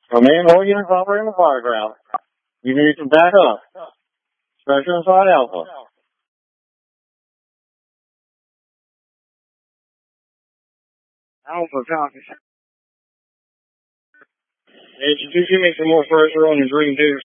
Main whole unit operating the fire ground. You need to back up. Pressure inside Alpha. Alpha, copy. Hey, could you give me some more pressure on your green tubes?